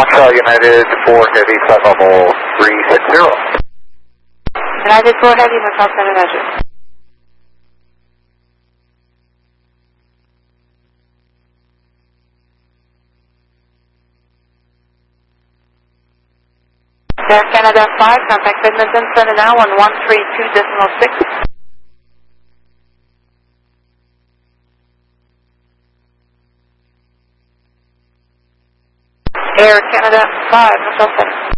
Montreal United 4 Heavy, flight level 360. United 4 Heavy, Montreal Center measure. Air Canada 5, contact Edmonton Center now on 132.6. Air Canada 5, Montreal Center.